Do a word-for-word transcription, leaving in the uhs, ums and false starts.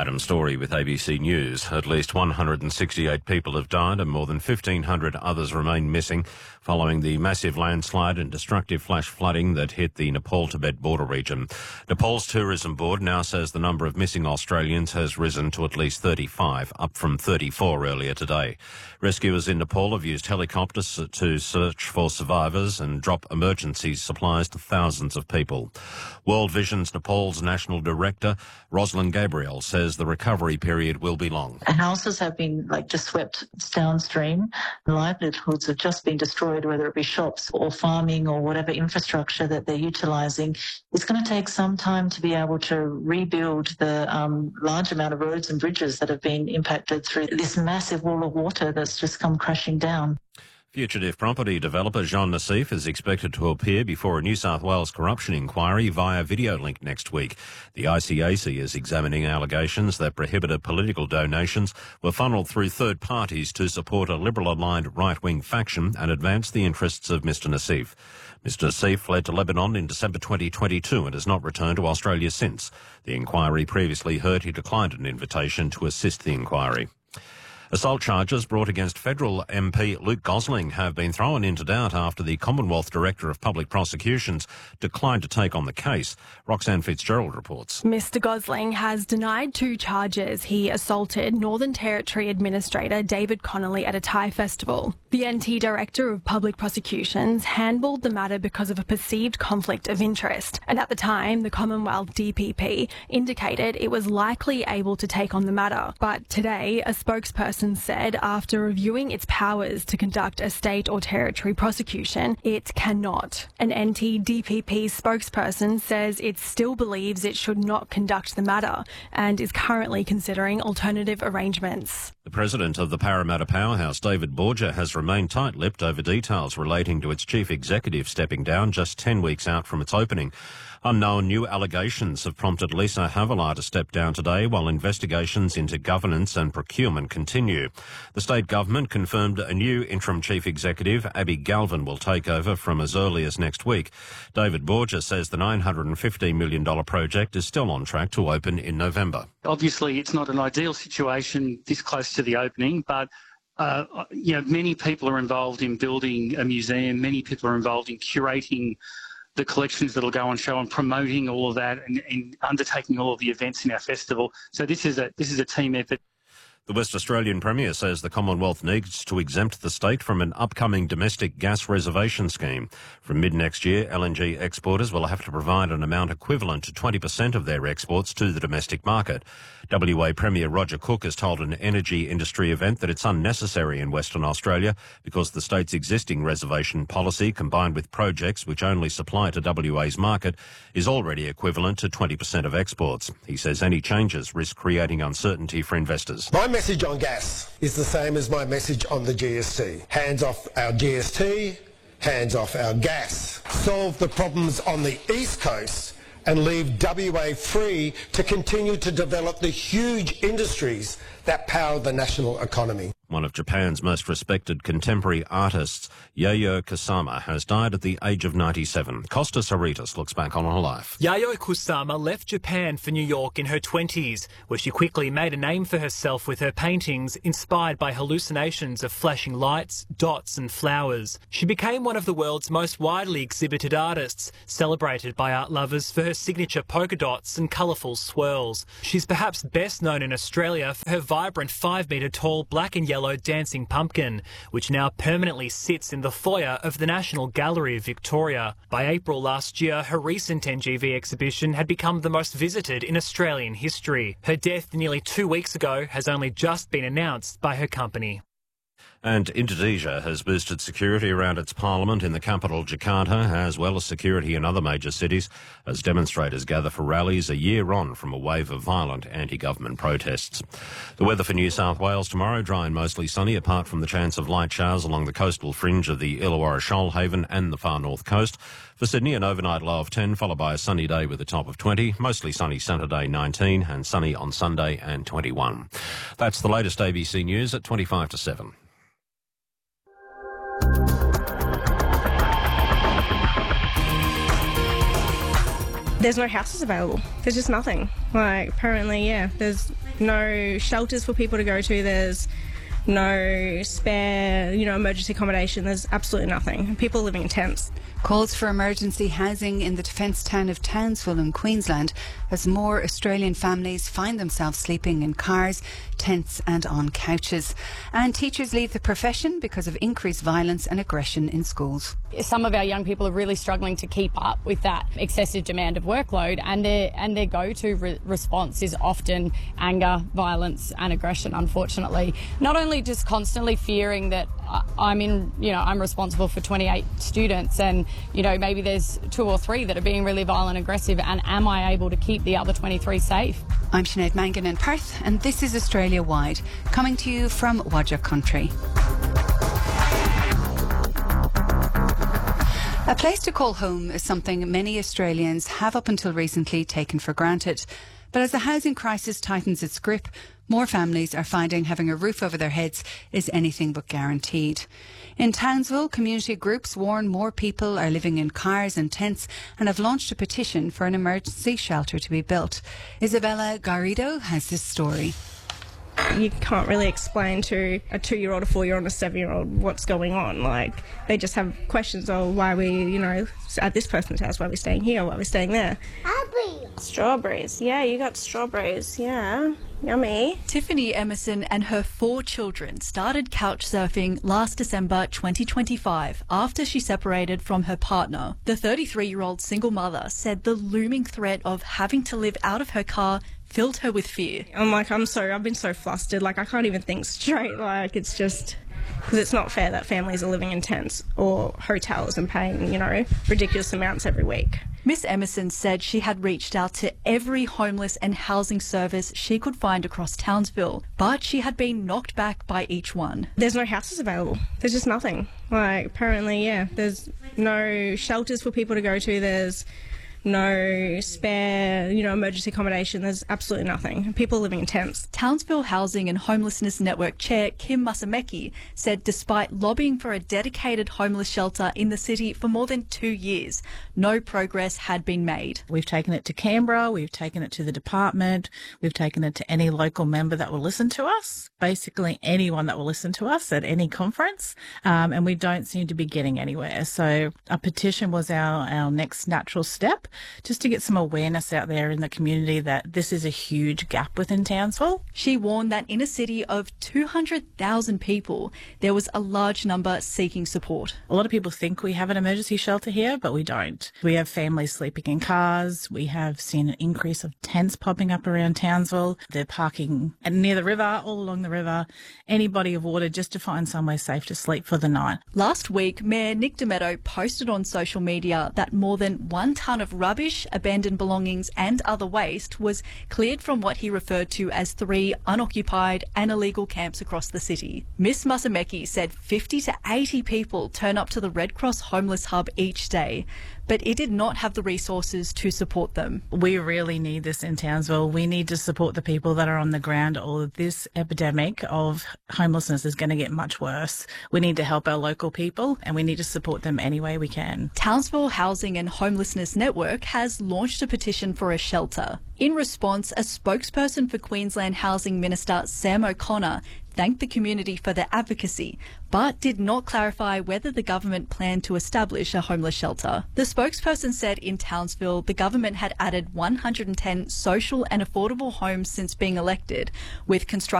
Adam Story with A B C News. At least one hundred sixty-eight people have died and more than fifteen hundred others remain missing following the massive landslide and destructive flash flooding that hit the Nepal-Tibet border region. Nepal's tourism board now says the number of missing Australians has risen to at least thirty-five, up from thirty-four earlier today. Rescuers in Nepal have used helicopters to search for survivors and drop emergency supplies to thousands of people. World Vision's Nepal's national director, Rosalind Gabriel, says the recovery period will be long. Houses have been like just swept downstream. Livelihoods have just been destroyed, whether it be shops or farming or whatever infrastructure that they're utilising. It's going to take some time to be able to rebuild the um, large amount of roads and bridges that have been impacted through this massive wall of water that's just come crashing down. Fugitive property developer Jean Nassif is expected to appear before a New South Wales corruption inquiry via video link next week. The I C A C is examining allegations that prohibited political donations were funnelled through third parties to support a Liberal-aligned right-wing faction and advance the interests of Mister Nassif. Mister Nassif fled to Lebanon in December twenty twenty-two and has not returned to Australia since. The inquiry previously heard he declined an invitation to assist the inquiry. Assault charges brought against federal M P Luke Gosling have been thrown into doubt after the Commonwealth Director of Public Prosecutions declined to take on the case. Roxanne Fitzgerald reports. Mister Gosling has denied two charges. He assaulted Northern Territory Administrator David Connolly at a Thai festival. The N T Director of Public Prosecutions handballed the matter because of a perceived conflict of interest. And at the time, the Commonwealth D P P indicated it was likely able to take on the matter. But today, a spokesperson said after reviewing its powers to conduct a state or territory prosecution, it cannot. An N T D P P spokesperson says it still believes it should not conduct the matter and is currently considering alternative arrangements. The president of the Parramatta Powerhouse, David Borger, has remained tight-lipped over details relating to its chief executive stepping down just ten weeks out from its opening. Unknown new allegations have prompted Lisa Havilah to step down today while investigations into governance and procurement continue. The state government confirmed a new interim chief executive, Abby Galvin, will take over from as early as next week. David Borger says the nine hundred fifteen million dollars project is still on track to open in November. Obviously, it's not an ideal situation this close to the opening, but uh, you know, many people are involved in building a museum. Many people are involved in curating the collections that will go on show and promoting all of that and, and undertaking all of the events in our festival. So this is a this is a team effort. The West Australian Premier says the Commonwealth needs to exempt the state from an upcoming domestic gas reservation scheme. From mid-next year, L N G exporters will have to provide an amount equivalent to twenty percent of their exports to the domestic market. W A Premier Roger Cook has told an energy industry event that it's unnecessary in Western Australia because the state's existing reservation policy, combined with projects which only supply to W A's market, is already equivalent to twenty percent of exports. He says any changes risk creating uncertainty for investors. My message on gas is the same as my message on the G S T. Hands off our G S T, hands off our gas. Solve the problems on the East Coast and leave W A free to continue to develop the huge industries that power the national economy. One of Japan's most respected contemporary artists, Yayoi Kusama, has died at the age of ninety-seven. Costas Haritas looks back on her life. Yayoi Kusama left Japan for New York in her twenties, where she quickly made a name for herself with her paintings inspired by hallucinations of flashing lights, dots and flowers. She became one of the world's most widely exhibited artists, celebrated by art lovers for her signature polka dots and colourful swirls. She's perhaps best known in Australia for her vibrant five-metre tall black and yellow dancing pumpkin, which now permanently sits in the foyer of the National Gallery of Victoria. By April last year, her recent N G V exhibition had become the most visited in Australian history. Her death nearly two weeks ago has only just been announced by her company. And Indonesia has boosted security around its parliament in the capital Jakarta, as well as security in other major cities, as demonstrators gather for rallies a year on from a wave of violent anti-government protests. The weather for New South Wales tomorrow, dry and mostly sunny, apart from the chance of light showers along the coastal fringe of the Illawarra Shoalhaven and the far north coast. For Sydney, an overnight low of ten, followed by a sunny day with a top of twenty. Mostly sunny Saturday, nineteen, and sunny on Sunday and twenty-one. That's the latest A B C News at twenty-five to seven. There's no houses available. There's just nothing. Like, apparently, yeah, there's no shelters for people to go to. There's no spare, you know, emergency accommodation. There's absolutely nothing. People are living in tents. Calls for emergency housing in the defence town of Townsville in Queensland as more Australian families find themselves sleeping in cars, tents and on couches. And teachers leave the profession because of increased violence and aggression in schools. Some of our young people are really struggling to keep up with that excessive demand of workload, and their and their go-to re- response is often anger, violence and aggression, unfortunately. Not only just constantly fearing that I'm in, you know, I'm responsible for twenty-eight students and, you know, maybe there's two or three that are being really violent and aggressive, and am I able to keep the other twenty-three safe? I'm Sinead Mangan in Perth, and this is Australia Wide, coming to you from Wadja Country. A place to call home is something many Australians have up until recently taken for granted. But as the housing crisis tightens its grip, more families are finding having a roof over their heads is anything but guaranteed. In Townsville, community groups warn more people are living in cars and tents and have launched a petition for an emergency shelter to be built. Isabella Garrido has this story. You can't really explain to a two-year-old, a four-year-old, and a seven-year-old what's going on. Like, they just have questions of why we, you know, at this person's house, why we're staying here, why we're staying there. Strawberries. Yeah, you got strawberries. Yeah. Yummy. Tiffany Emerson and her four children started couch surfing last December twenty twenty-five after she separated from her partner. The thirty-three-year-old single mother said the looming threat of having to live out of her car filled her with fear. I'm like, I'm so, I've been so flustered. Like, I can't even think straight. Like, it's just, because it's not fair that families are living in tents or hotels and paying, you know, ridiculous amounts every week. Miss Emerson said she had reached out to every homeless and housing service she could find across Townsville, but she had been knocked back by each one. There's no houses available. There's just nothing. Like, apparently, yeah, there's no shelters for people to go to. There's no spare, you know, emergency accommodation. There's absolutely nothing. People are living in tents. Townsville Housing and Homelessness Network Chair Kim Masameki said despite lobbying for a dedicated homeless shelter in the city for more than two years, no progress had been made. We've taken it to Canberra, we've taken it to the department, we've taken it to any local member that will listen to us, basically anyone that will listen to us at any conference, um, and we don't seem to be getting anywhere. So a petition was our, our next natural step, just to get some awareness out there in the community that this is a huge gap within Townsville. She warned that in a city of two hundred thousand people, there was a large number seeking support. A lot of people think we have an emergency shelter here, but we don't. We have families sleeping in cars. We have seen an increase of tents popping up around Townsville. They're parking near the river, all along the river, any body of water, just to find somewhere safe to sleep for the night. Last week, Mayor Nick Demetto posted on social media that more than one tonne of rubbish, abandoned belongings and other waste was cleared from what he referred to as three unoccupied and illegal camps across the city. Miss Masameki said fifty to eighty people turn up to the Red Cross Homeless Hub each day, but it did not have the resources to support them. We really need this in Townsville. We need to support the people that are on the ground, or this epidemic of homelessness is going to get much worse. We need to help our local people and we need to support them any way we can. Townsville Housing and Homelessness Network has launched a petition for a shelter. In response, a spokesperson for Queensland Housing Minister Sam O'Connor thanked the community for their advocacy, but did not clarify whether the government planned to establish a homeless shelter. The spokesperson said in Townsville the government had added one hundred ten social and affordable homes since being elected, with construction